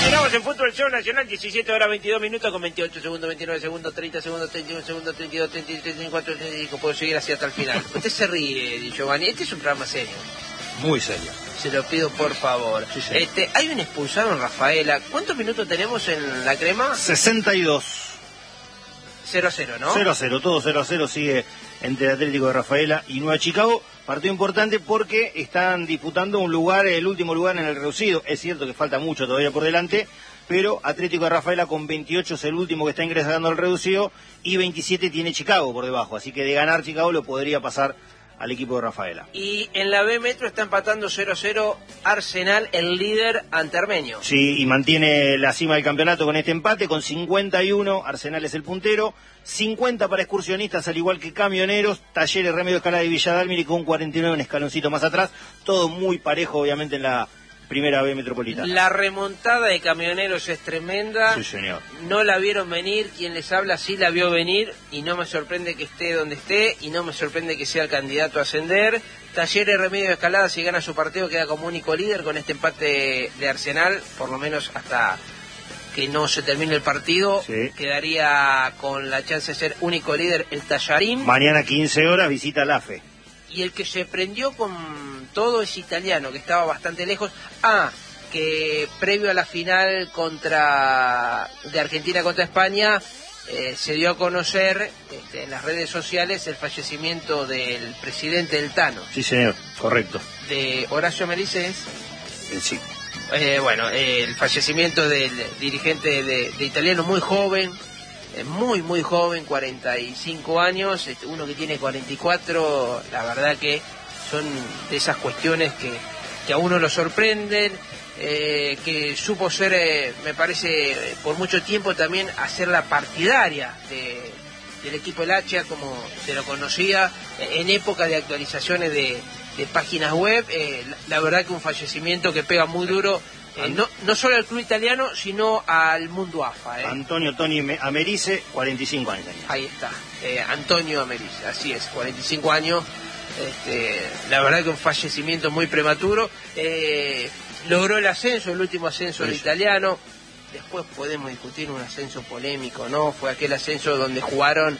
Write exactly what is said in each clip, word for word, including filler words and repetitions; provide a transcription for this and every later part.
Estamos en Fútbol Show Nacional, diecisiete horas veintidós minutos con veintiocho segundos, veintinueve segundos, treinta segundos, treinta y uno segundos, treinta y dos, treinta y tres, treinta y cuatro, treinta y cinco. Puedo seguir así hasta el final. Usted se ríe, Di Giovanni. Este es un programa serio. Muy serio. Se lo pido por favor. Sí, sí. Este, hay un expulsado en Rafaela. ¿Cuántos minutos tenemos en la crema? sesenta y dos. cero a cero, ¿no? cero a cero, todo cero a cero sigue entre el Atlético de Rafaela y Nueva Chicago. Partido importante porque están disputando un lugar, el último lugar en el reducido. Es cierto que falta mucho todavía por delante, pero Atlético de Rafaela con veintiocho es el último que está ingresando al reducido y veintisiete tiene Chicago por debajo. Así que de ganar Chicago lo podría pasar al equipo de Rafaela. Y en la B Metro está empatando cero a cero Arsenal, el líder ante Armenio. Sí, y mantiene la cima del campeonato con este empate, con cincuenta y uno, Arsenal es el puntero, cincuenta para Excursionistas, al igual que Camioneros, Talleres, Remedio Escalada y Villa Dálmine con cuarenta y nueve, un escaloncito más atrás, todo muy parejo obviamente en la primera B metropolitana. La remontada de Camioneros es tremenda. Sí, señor. No la vieron venir, quien les habla sí la vio venir y no me sorprende que esté donde esté y no me sorprende que sea el candidato a ascender. Talleres, Remedio Escalada, si gana su partido queda como único líder con este empate de Arsenal, por lo menos hasta que no se termine el partido, sí. Quedaría con la chance de ser único líder el Tallarín. Mañana quince horas visita la F E. Y el que se prendió con todo es Italiano, que estaba bastante lejos. Ah, que previo a la final contra de Argentina contra España, eh, se dio a conocer este, en las redes sociales el fallecimiento del presidente del Tano. Sí, señor, correcto. De Horacio Melicés. Eh, sí. Eh, bueno, eh, el fallecimiento del dirigente de, de Italiano, muy joven. Muy, muy joven, cuarenta y cinco años, uno que tiene cuarenta y cuatro, la verdad que son de esas cuestiones que, que a uno lo sorprenden, eh, que supo ser, eh, me parece, por mucho tiempo también hacer la partidaria de, del equipo El Hacha, como se lo conocía, en época de actualizaciones de, de páginas web, eh, la, la verdad que un fallecimiento que pega muy duro. Eh, no, no solo al club italiano, sino al mundo A F A. ¿eh? Antonio Toni Americe, cuarenta y cinco años. Ahí está, eh, Antonio Americe, así es, cuarenta y cinco años. Este, la verdad que un fallecimiento muy prematuro. Eh, logró el ascenso, el último ascenso del italiano. Después podemos discutir un ascenso polémico, ¿no? Fue aquel ascenso donde jugaron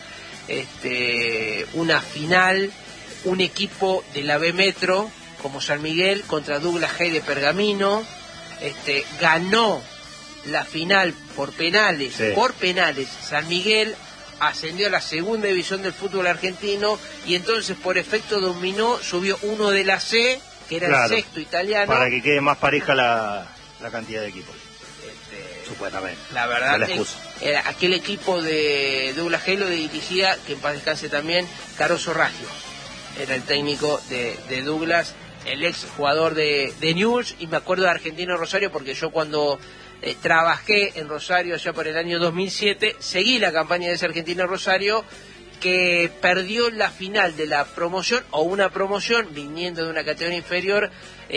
este, una final, un equipo de la B Metro, como San Miguel, contra Douglas Haig de Pergamino. Este, ganó la final por penales, sí. por penales, San Miguel ascendió a la segunda división del fútbol argentino y entonces por efecto dominó, subió uno de la C, que era claro, el sexto italiano. Para que quede más pareja la, la cantidad de equipos. Este, Supuestamente. La verdad la que era aquel equipo de Douglas Haig lo dirigía, que en paz descanse también, Caroso Raggio. Era el técnico de, de Douglas, el ex jugador de, de Newell's, y me acuerdo de Argentino Rosario porque yo cuando eh, trabajé en Rosario allá por el año dos mil siete, seguí la campaña de ese Argentino Rosario que perdió la final de la promoción o una promoción viniendo de una categoría inferior eh,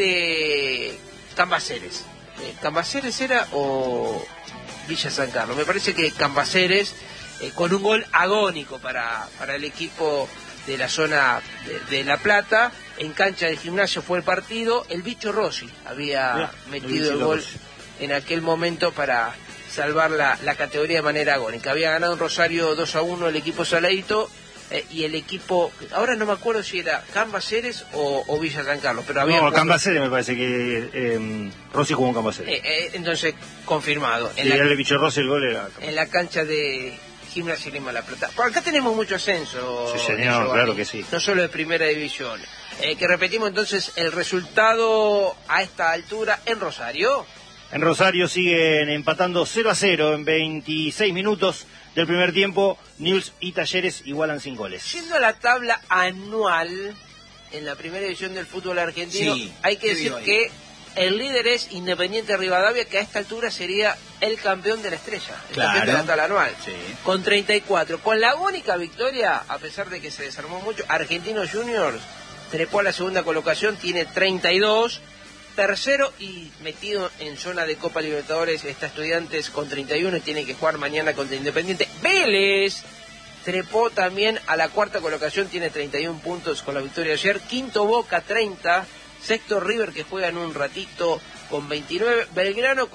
ante Cambaceres. Eh, ¿Cambaceres era o Villa San Carlos? Me parece que Cambaceres eh, con un gol agónico para, para el equipo de la zona de, de La Plata. En cancha de Gimnasio fue el partido, el Bicho Rossi había yeah, metido el gol Rossi en aquel momento para salvar la, la categoría de manera agónica. Había ganado en Rosario dos a uno el equipo Saladito eh, y el equipo, ahora no me acuerdo si era Cambaceres o, o Villa San Carlos, pero había... No, jugado... Cambaceres me parece que eh, Rossi jugó en Cambaceres. Eh, eh, entonces, confirmado. En sí, la, era el Bicho Rossi, el gol era... En la cancha de Gimnasia Lima La Plata. Por acá tenemos mucho ascenso. Sí, señor, claro que sí. No solo de primera división. Eh, que repetimos entonces el resultado a esta altura en Rosario. En Rosario siguen empatando cero a cero en veintiséis minutos del primer tiempo. Newell's y Talleres igualan sin goles. Yendo a la tabla anual en la primera división del fútbol argentino, sí, hay que decir que el líder es Independiente Rivadavia, que a esta altura sería el campeón de la estrella, el claro. campeón de la tabla anual, sí. con treinta y cuatro. Con la única victoria, a pesar de que se desarmó mucho, Argentinos Juniors trepó a la segunda colocación, tiene treinta y dos. Tercero y metido en zona de Copa Libertadores está Estudiantes con treinta y uno y tiene que jugar mañana contra Independiente. Vélez trepó también a la cuarta colocación, tiene treinta y uno puntos con la victoria de ayer. Quinto Boca, treinta. Sexto River, que juega en un ratito, con veintinueve. Belgrano con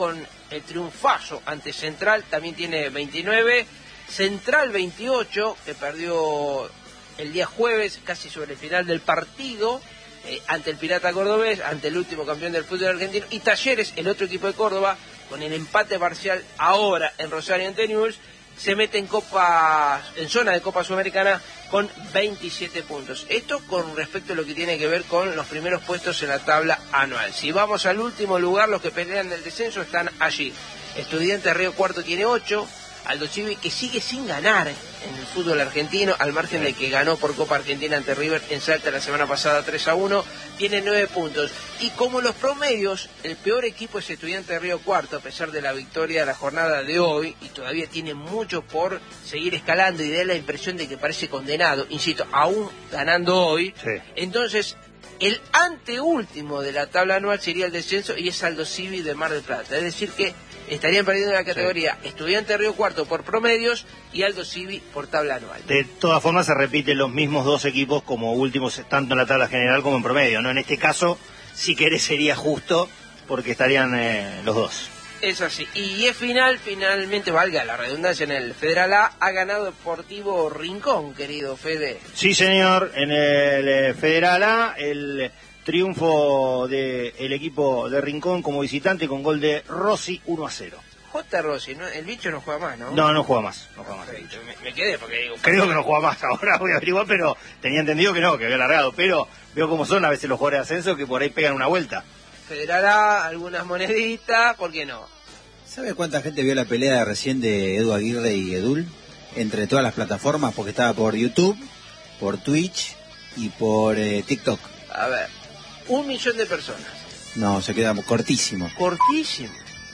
el triunfazo ante Central, también tiene veintinueve. Central veintiocho, que perdió el día jueves, casi sobre el final del partido, eh, ante el Pirata Cordobés, ante el último campeón del fútbol argentino. Y Talleres, el otro equipo de Córdoba, con el empate parcial ahora en Rosario ante Newell's, se mete en Copa, en zona de Copa Sudamericana con veintisiete puntos. Esto con respecto a lo que tiene que ver con los primeros puestos en la tabla anual. Si vamos al último lugar, los que pelean el descenso están allí. Estudiantes Río Cuarto tiene ocho, Aldo Civi, que sigue sin ganar en el fútbol argentino, al margen de que ganó por Copa Argentina ante River en Salta la semana pasada tres a uno, tiene nueve puntos. Y como los promedios, el peor equipo es Estudiante de Río Cuarto, a pesar de la victoria de la jornada de hoy, y todavía tiene mucho por seguir escalando y da la impresión de que parece condenado, insisto, aún ganando hoy. Sí. Entonces, el anteúltimo de la tabla anual sería el descenso y es Aldo Civi de Mar del Plata. Es decir que estarían perdiendo la categoría sí. Estudiante de Río Cuarto por promedios y Aldo Civi por tabla anual. De todas formas se repiten los mismos dos equipos como últimos, tanto en la tabla general como en promedio, ¿no? En este caso, si querés, sería justo porque estarían eh, los dos. Es así. Y es final, finalmente, valga la redundancia, en el Federal A, ha ganado Deportivo Rincón, querido Fede. Sí, señor, en el eh, Federal A, el triunfo del equipo de Rincón como visitante con gol de Rossi, uno a cero. J. Rossi, ¿no? El bicho no juega más, ¿no? No, no juega más. No juega más el bicho. Me, me quedé porque digo... Creo que no juega más, ahora voy a averiguar, pero tenía entendido que no, que había largado. Pero veo cómo son a veces los jugadores de ascenso que por ahí pegan una vuelta. Federal A, algunas moneditas, ¿por qué no? ¿Sabe cuánta gente vio la pelea recién de Edu Aguirre y Edul? Entre todas las plataformas, porque estaba por YouTube, por Twitch y por eh, TikTok. A ver, un millón de personas. No, se queda cortísimo. Cortísimo.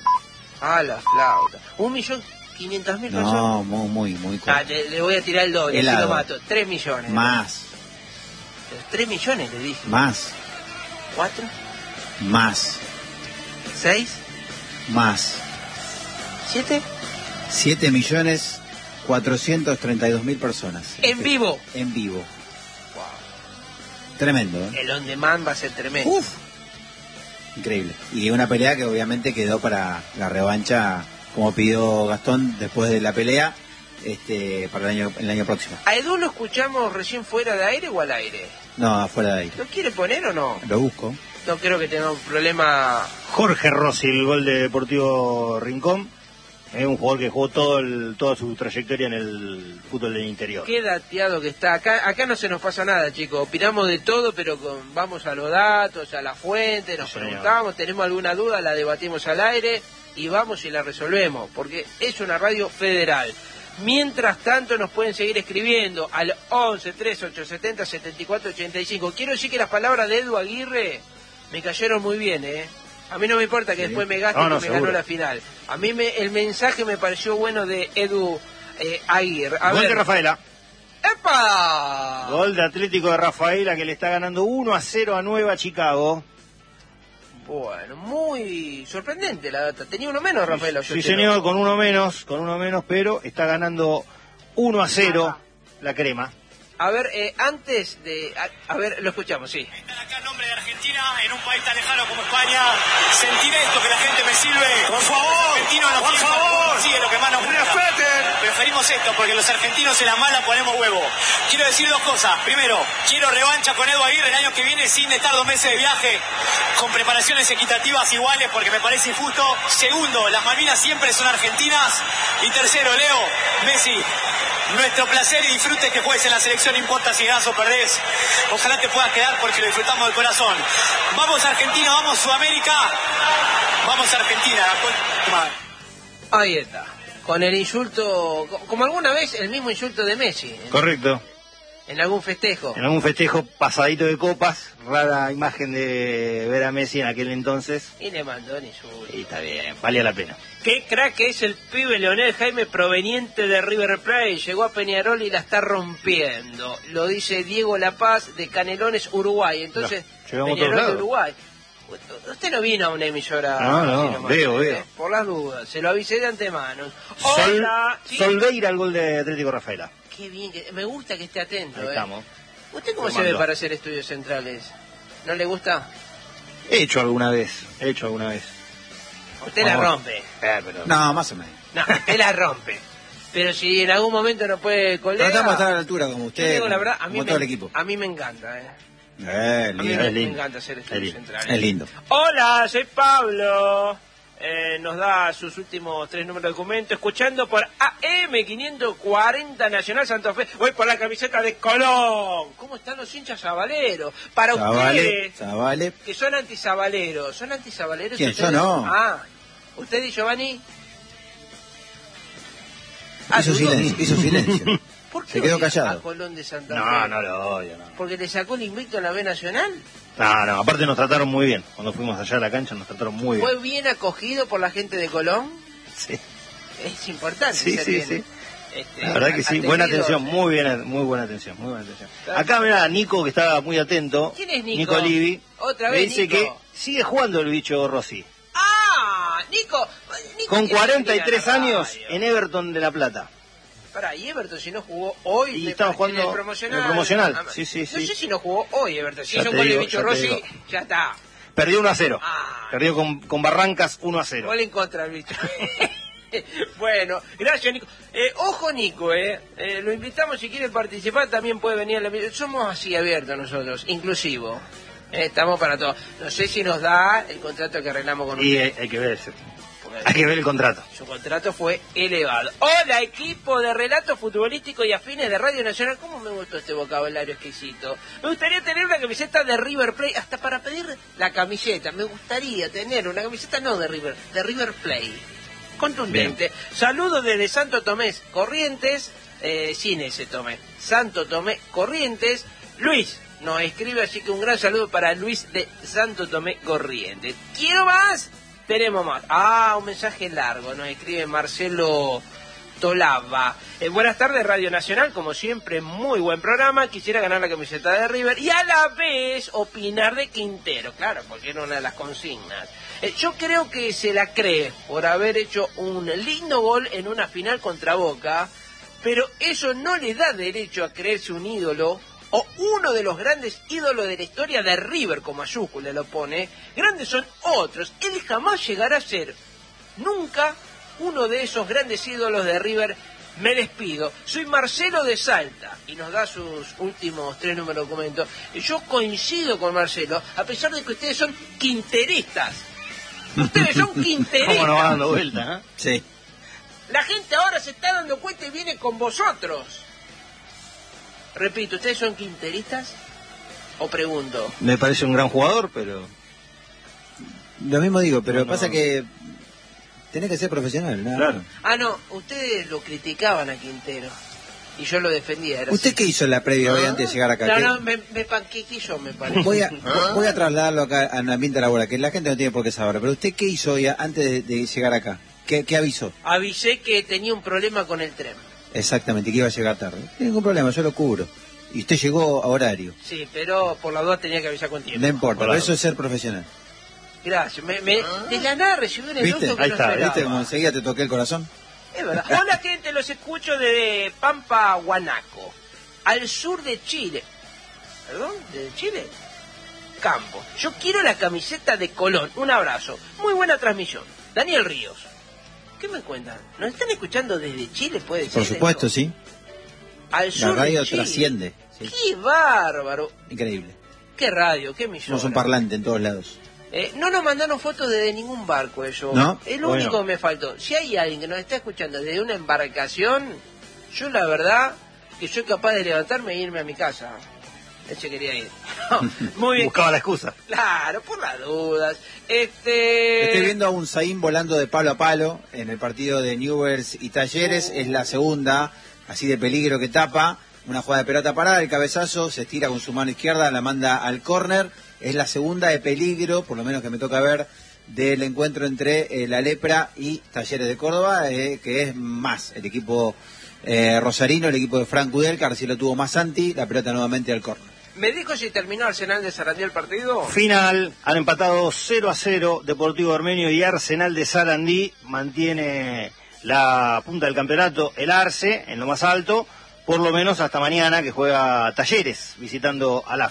Ah, la flauta. Un millón quinientas mil personas. No, muy, muy, muy corto. Ah, le, le voy a tirar el doble, así lo mato. Tres millones. Más. Tres millones, le dije. Más. ¿Cuatro? Más. ¿Seis? Más. ¿Siete? Siete millones cuatrocientos treinta y dos mil personas. ¿En este, vivo? En vivo. Wow. Tremendo, ¿eh? El on demand va a ser tremendo. Uf. Increíble. Y una pelea que obviamente quedó para la revancha, como pidió Gastón después de la pelea, este, para el año, el año próximo. ¿A Edu lo escuchamos recién fuera de aire o al aire? No, fuera de aire. ¿Lo quiere poner o no? Lo busco. No creo que tenga un problema. Jorge Rossi, el gol de Deportivo Rincón. Es un jugador que jugó todo el, toda su trayectoria en el fútbol del interior. Qué dateado que está. Acá acá no se nos pasa nada, chicos. Opinamos de todo, pero con, vamos a los datos, a la fuente, nos sí, preguntamos, tenemos alguna duda, la debatimos al aire y vamos y la resolvemos, porque es una radio federal. Mientras tanto nos pueden seguir escribiendo al once, trece, ochocientos setenta, setenta y cuatro ochenta y cinco. Quiero decir que las palabras de Edu Aguirre me cayeron muy bien, ¿eh? A mí no me importa que sí. después me gaste no, no, que me seguro. ganó la final. A mí me, el mensaje me pareció bueno de Edu eh, Aguirre. A Gol ver. de Rafaela. ¡Epa! Gol de Atlético de Rafaela que le está ganando uno a cero a Nueva Chicago. Bueno, muy sorprendente la data. Tenía uno menos, Rafaela. Sí, señor, no. con uno menos, con uno menos, pero está ganando uno a cero la crema. A ver, eh, antes de... A, a ver, lo escuchamos, sí. Estar acá en nombre de Argentina, en un país tan lejano como España, sentir esto, que la gente me sirve. Por favor, no por favor. Sigue lo que más nos respeten. Preferimos esto, porque los argentinos en la mala ponemos huevo. Quiero decir dos cosas. Primero, quiero revancha con Edu Aguirre el año que viene sin estar dos meses de viaje, con preparaciones equitativas iguales, porque me parece injusto. Segundo, las Malvinas siempre son argentinas. Y tercero, Leo, Messi, nuestro placer y disfrute que juegues en la selección, no importa si ganás o perdés. Ojalá te puedas quedar porque lo disfrutamos de corazón. Vamos Argentina, vamos Sudamérica, vamos Argentina. Ahí está, con el insulto, como alguna vez el mismo insulto de Messi. ¿eh? Correcto. En algún festejo. En algún festejo pasadito de copas, rara imagen de ver a Messi en aquel entonces. Y le mandó el insulto. Y está bien, valía la pena. Qué crack es el pibe Leonel Jaime, proveniente de River Plate. Llegó a Peñarol y la está rompiendo. Lo dice Diego La Paz de Canelones, Uruguay. Entonces, no, Peñarol de Uruguay. Usted no vino a una emisora. No, no, nomás, veo, veo. ¿eh? Por las dudas, se lo avisé de antemano. Sol, Hola. ¿Sí? Solveira al gol de Atlético Rafaela. Qué bien, que, me gusta que esté atento. Ahí eh. estamos. ¿Usted cómo se ve para hacer estudios centrales? ¿No le gusta? He hecho alguna vez, he hecho alguna vez. Usted la rompe. Eh, pero... No, más o menos. No, usted la rompe. Pero si en algún momento no puede colega... Tratamos de estar a la altura como usted, yo digo la verdad, a mí como me, todo el equipo. A mí me encanta, ¿eh? Eh, a mí lindo, me, es me lindo. encanta hacer estudios centrales. Es lindo. Hola, soy Pablo. Eh, nos da sus últimos tres números de documento, escuchando por A M quinientos cuarenta Nacional Santa Fe. Voy por la camiseta de Colón. ¿Cómo están los hinchas sabaleros? Para Zabale, ustedes, Zabale. que son antisabaleros. ¿Son antisabaleros? ¿Quién? ustedes? Yo no. Ah, ¿usted y Giovanni? Ah, Hizo ¿dudó? silencio, hizo silencio. ¿Por qué Se quedó odia callado. a Colón de Santa Fe? No, no lo odio, no. ¿Porque le sacó el invicto en la B Nacional? No, no, aparte nos trataron muy bien. Cuando fuimos allá a la cancha nos trataron muy bien. ¿Fue bien acogido por la gente de Colón? Sí, Es importante. sí, ser sí, bien, sí. este, La verdad que sí, buena atendido. atención, muy bien, muy buena atención, muy buena atención. Claro. Acá mirá, Nico, que estaba muy atento. ¿Quién es Nico? Nico Livi. Otra me vez, dice Nico. que sigue jugando el bicho Rossi. ¡Ah! Nico, Nico Con tiene cuarenta y que tres venir a la años radio. en Everton de La Plata. Pará, y Everton si no jugó hoy Y me estaba parece, jugando en el promocional. en el promocional. Ah, Sí, sí, no sí. sé si no jugó hoy Everton. Si Ya hizo te un gol de digo, bicho ya te Rossi, digo. ya está. Perdió uno a cero. Ah. Perdió con, con Barrancas uno a cero. Gol en contra el bicho. Bueno, gracias Nico. Eh, ojo Nico, eh. eh, lo invitamos si quiere participar, también puede venir a la... Somos así abiertos nosotros, inclusivos. Eh, estamos para todo. No sé si nos da el contrato que arreglamos con Y usted. hay, hay que ver ese. Porque Hay que ver el contrato. su contrato fue elevado. Hola, equipo de relatos futbolísticos y afines de Radio Nacional. ¿Cómo me gustó este vocabulario exquisito? Me gustaría tener una camiseta de River Plate, hasta para pedir la camiseta. Me gustaría tener una camiseta, no de River, de River Plate. Contundente. Bien. Saludos desde Santo Tomé, Corrientes, eh, sin ese Tomé. Santo Tomé, Corrientes. Luis nos escribe, así que un gran saludo para Luis de Santo Tomé, Corrientes. ¿Quiero más? Tenemos más. Ah, un mensaje largo. Nos escribe Marcelo Tolava. Eh, buenas tardes, Radio Nacional. Como siempre, muy buen programa. Quisiera ganar la camiseta de River y a la vez opinar de Quintero. Claro, porque era una de las consignas. Eh, yo creo que se la cree por haber hecho un lindo gol en una final contra Boca, pero eso no le da derecho a creerse un ídolo o uno de los grandes ídolos de la historia de River, como mayúscula lo pone. Grandes son otros. Él jamás llegará a ser nunca uno de esos grandes ídolos de River. Me despido. Soy Marcelo de Salta y nos da sus últimos tres números de documento. Yo coincido con Marcelo, a pesar de que ustedes son quinteristas. Ustedes son quinteristas. ¿Cómo nos va dando vuelta, eh? Sí. La gente ahora se está dando cuenta y viene con vosotros. Repito, ¿ustedes son quinteristas? ¿O pregunto? Me parece un gran jugador, pero... Lo mismo digo, pero No, no. pasa que tenés que ser profesional, ¿no? Claro. Ah, no, ustedes lo criticaban a Quintero. Y yo lo defendía. Era ¿Usted así. qué hizo en la previa hoy ¿Ah? antes de llegar acá? No, ¿Qué- no, me, me panquequé yo, me parece. Voy a, ¿Ah? voy a trasladarlo acá al ambiente laboral, que la gente no tiene por qué saber. Pero ¿usted qué hizo hoy antes de, de llegar acá? ¿Qué, qué avisó? Avisé que tenía un problema con el tren. Exactamente, que iba a llegar tarde. No hay ningún problema, yo lo cubro. Y usted llegó a horario. Sí, pero por la duda tenía que avisar con tiempo. No importa, Claro. pero eso es ser profesional. Gracias. Me, me, de la nada recibí un ¿Viste? elogio que Ahí no está, esperaba. ¿Viste cómo enseguida te toqué el corazón? Es verdad. Hola gente, los escucho desde Pampa, Huanaco, al sur de Chile. ¿Perdón? ¿De Chile? Campo. Yo quiero la camiseta de Colón. Un abrazo. Muy buena transmisión. Daniel Ríos. ¿Qué me cuentan? ¿Nos están escuchando desde Chile? Puede ser. Por supuesto, eso? sí. Al La sur radio de Chile. trasciende. Sí. ¡Qué bárbaro! Increíble. ¡Qué radio! ¡Qué emisora! Somos un parlante en todos lados. Eh, no nos mandaron fotos desde ningún barco ellos. ¿No? Es lo Bueno. único que me faltó. Si hay alguien que nos está escuchando desde una embarcación, yo la verdad que soy capaz de levantarme e irme a mi casa. Él se quería ir. No, muy bien. Buscaba la excusa. Claro, por las dudas. Este... Estoy viendo a un Zain volando de palo a palo en el partido de Newell's y Talleres. Es la segunda, así de peligro que tapa. Una jugada de pelota parada, el cabezazo, se estira con su mano izquierda, la manda al córner. Es la segunda de peligro, por lo menos que me toca ver, del encuentro entre eh, la Lepra y Talleres de Córdoba, eh, que es más el equipo eh, rosarino, el equipo de Frank Udelka, así lo tuvo más Santi, la pelota nuevamente al córner. ¿Me dijo si terminó Arsenal de Sarandí el partido? Final, han empatado cero a cero Deportivo Armenio y Arsenal de Sarandí. Mantiene la punta del campeonato el Arce en lo más alto, por lo menos hasta mañana que juega Talleres visitando a la Fe.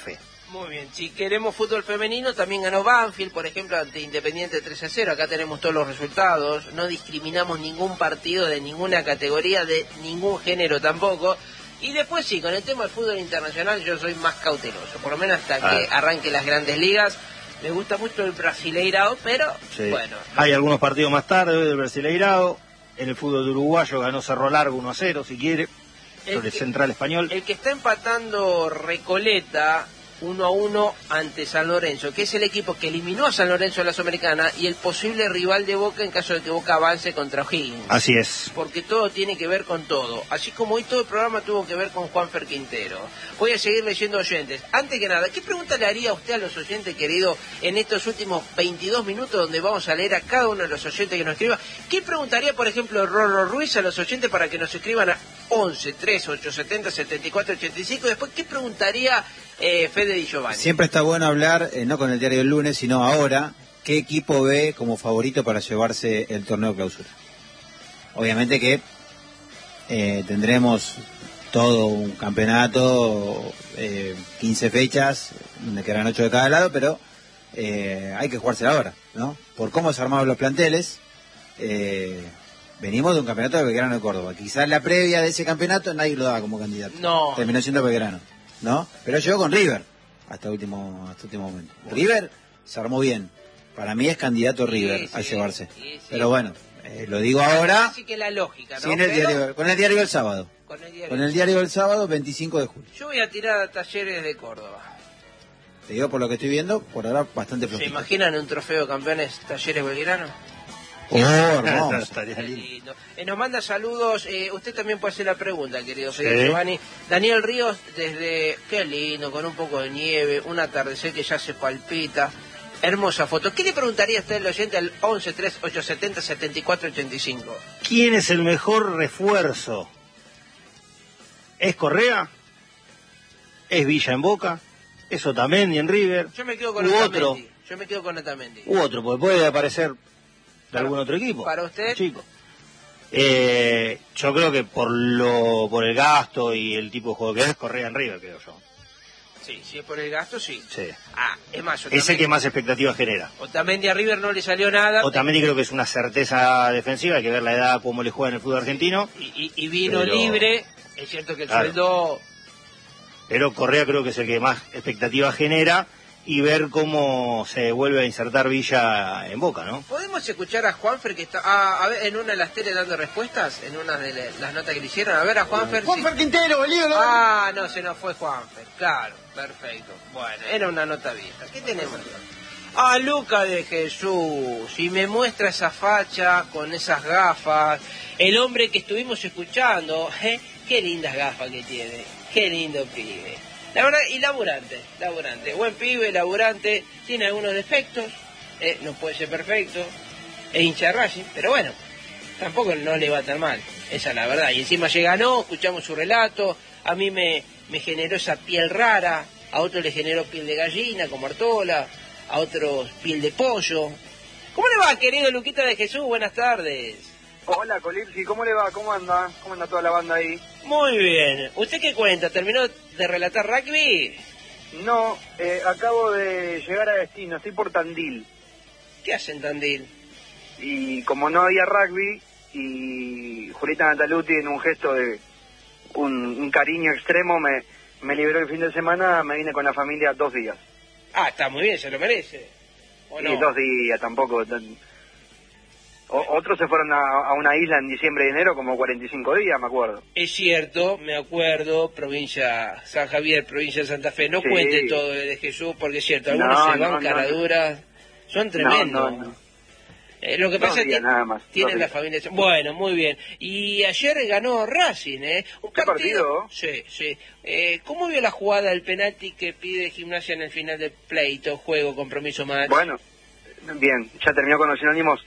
Muy bien, si queremos fútbol femenino, también ganó Banfield, por ejemplo, ante Independiente tres a cero. Acá tenemos todos los resultados, no discriminamos ningún partido de ninguna categoría, de ningún género tampoco. Y después sí, con el tema del fútbol internacional yo soy más cauteloso, por lo menos hasta ah. que arranque las grandes ligas. Me gusta mucho el Brasileirao, pero sí. bueno. Hay algunos partidos más tarde del Brasileirao. En el fútbol de uruguayo ganó Cerro Largo uno a cero, si quiere, sobre el, que, el Central Español. El que está empatando Recoleta uno a uno ante San Lorenzo, que es el equipo que eliminó a San Lorenzo en la Sudamericana y el posible rival de Boca en caso de que Boca avance contra O'Higgins. Así es. Porque todo tiene que ver con todo. Así como hoy todo el programa tuvo que ver con Juanfer Quintero. Voy a seguir leyendo oyentes. Antes que nada, ¿qué pregunta le haría a usted a los oyentes, querido, en estos últimos veintidós minutos donde vamos a leer a cada uno de los oyentes que nos escriba? ¿Qué preguntaría, por ejemplo, Rorro Ruiz a los oyentes para que nos escriban a once, tres, ocho, setenta, setenta y cuatro, ochenta y cinco? Y después, ¿qué preguntaría eh, Fede Di Giovanni? Siempre está bueno hablar, eh, no con el diario del lunes, sino ahora, ¿qué equipo ve como favorito para llevarse el torneo clausura? Obviamente que eh, tendremos todo un campeonato, eh, quince fechas, donde quedan ocho de cada lado, pero eh, hay que jugársela ahora, ¿no? Por cómo se armaron los planteles, eh, venimos de un campeonato de Belgrano de Córdoba. Quizás la previa de ese campeonato nadie lo daba como candidato. No. Terminó siendo Belgrano, ¿no? Pero llegó con River hasta último, hasta último momento. River se armó bien. Para mí es candidato River sí, sí, a llevarse. Sí, sí. Pero bueno, eh, lo digo ahora. Así que la lógica, ¿no? Sí, en el Pero... diario, con el diario del sábado. Con el diario, con el diario del sábado, veinticinco de julio. Yo voy a tirar a Talleres de Córdoba. Te digo por lo que estoy viendo, por ahora bastante flojito. ¿Se imaginan un trofeo de campeones Talleres Belgrano? Oh, hermoso. Estaría lindo. Eh, nos manda saludos, eh, usted también puede hacer la pregunta, querido Fede sí. Giovanni. Daniel Ríos, desde, qué lindo, con un poco de nieve, un atardecer que ya se palpita, hermosa foto. ¿Qué le preguntaría a usted al oyente al once, tres, ocho, setenta, setenta y cuatro, ochenta y cinco? ¿Quién es el mejor refuerzo? ¿Es Correa? ¿Es Villa en Boca? ¿Es Otamendi en River? Yo me quedo con ¿U Otamendi. Otro? Yo me quedo con Otamendi. U otro, porque puede aparecer de para, algún otro equipo. ¿Para usted? Chico. Eh, yo creo que por lo por el gasto y el tipo de juego que es, Correa en River, creo yo. Sí, si es por el gasto, sí. Sí. Ah, es más, Otamendi, es el que más expectativas genera. Otamendi a River no le salió nada. Otamendi creo que es una certeza defensiva, hay que ver la edad, cómo le juega en el fútbol argentino. Y, y, y vino pero... libre, es cierto que el claro. sueldo... Pero Correa creo que es el que más expectativas genera y ver cómo se vuelve a insertar Villa en Boca, ¿no? ¿Podemos escuchar a Juanfer que está ah, a ver, en una de las teles dando respuestas? En una de le, las notas que le hicieron. A ver a Juanfer. Juanfer sí. Quintero, el ídolo. Ah, no, se nos fue Juanfer. Claro, perfecto. Bueno, era una nota vieja. ¿Qué tenemos? Ah, Luca de Jesús. Y me muestra esa facha con esas gafas. El hombre que estuvimos escuchando. ¿eh? Qué lindas gafas que tiene. Qué lindo pibe. La verdad, y laburante, laburante. Buen pibe, laburante. Tiene algunos defectos. Eh, no puede ser perfecto. Es hincha de Racing, pero bueno. Tampoco no le va tan mal. Esa es la verdad. Y encima ya ganó, escuchamos su relato. A mí me, me generó esa piel rara. A otro le generó piel de gallina, como Artola. A otros piel de pollo. ¿Cómo le va, querido Luquita de Jesús? Buenas tardes. Hola, Colipsi, ¿cómo le va? ¿Cómo anda? ¿Cómo anda toda la banda ahí? Muy bien. ¿Usted qué cuenta? ¿Terminó de relatar rugby? No, eh, acabo de llegar a destino, estoy por Tandil. ¿Qué hacen en Tandil? Y como no había rugby, y Julieta Nataluti en un gesto de un, un cariño extremo me, me liberó el fin de semana, me vine con la familia dos días. Ah, está muy bien, se lo merece. ¿O no? Y dos días tampoco... O, otros se fueron a, a una isla en diciembre y enero como cuarenta y cinco días, me acuerdo. Es cierto, me acuerdo, provincia San Javier, provincia de Santa Fe. No sí. cuente todo de Jesús, porque es cierto, algunos no, se van no, caraduras, no, no. Son tremendos. No, no, no. Eh, lo que pasa es que nada más, tienen la familia... Bueno, muy bien. Y ayer ganó Racing, ¿eh? Un ¿Qué partido? partido? Sí, sí. Eh, ¿Cómo vio la jugada del penalti que pide Gimnasia en el final del pleito, juego, compromiso match? Bueno, bien, ya terminó con los sinónimos.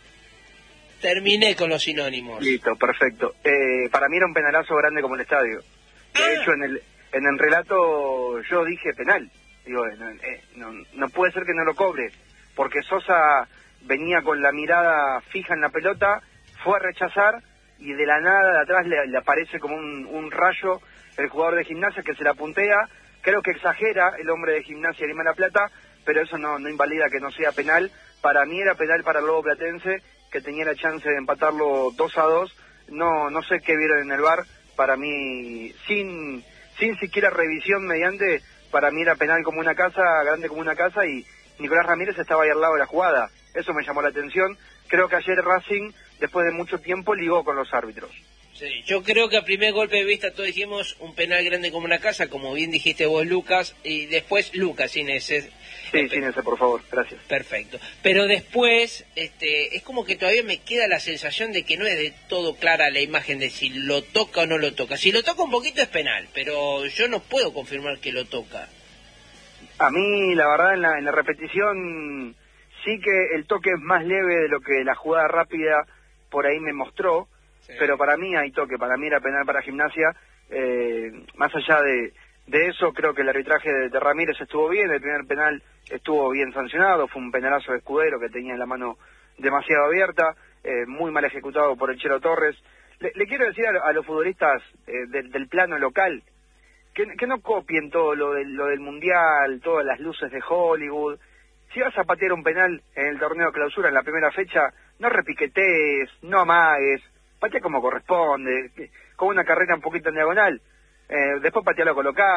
Terminé con los sinónimos. Listo, perfecto. Eh, para mí era un penalazo grande como el estadio. De ah. hecho, en el en el relato yo dije penal. Digo, eh, no, no puede ser que no lo cobre, porque Sosa venía con la mirada fija en la pelota, fue a rechazar y de la nada de atrás le, le aparece como un, un rayo el jugador de Gimnasia que se la puntea, Creo que exagera el hombre de Gimnasia Lima La Plata, pero eso no, no invalida que no sea penal. Para mí era penal para el Lobo Platense, que tenía la chance de empatarlo dos a dos. No, no sé qué vieron en el V A R. Para mí, sin, sin siquiera revisión mediante, para mí era penal como una casa, grande como una casa, y Nicolás Ramírez estaba ahí al lado de la jugada. Eso me llamó la atención. Creo que ayer Racing, después de mucho tiempo, ligó con los árbitros. Sí, yo creo que a primer golpe de vista todos dijimos un penal grande como una casa, como bien dijiste vos, Lucas, y después Lucas, sin ese. Sí, eh, sin ese, por favor, gracias. Perfecto. Pero después, este, es como que todavía me queda la sensación de que no es de todo clara la imagen de si lo toca o no lo toca. Si lo toca un poquito es penal, pero yo no puedo confirmar que lo toca. A mí, la verdad, en la, en la repetición, sí que el toque es más leve de lo que la jugada rápida por ahí me mostró. Sí. Pero para mí hay toque, para mí era penal para Gimnasia. Eh, más allá de, de eso, creo que el arbitraje de, de Ramírez estuvo bien, el primer penal estuvo bien sancionado, fue un penalazo de Escudero que tenía la mano demasiado abierta, eh, muy mal ejecutado por el Chelo Torres. Le, le quiero decir a, a los futbolistas eh, de, del plano local que, que no copien todo lo, de, lo del Mundial, todas las luces de Hollywood. Si vas a patear un penal en el torneo de clausura en la primera fecha, no repiquetees, no amagues, patea como corresponde, con una carrera un poquito en diagonal, eh, después patealo colocado.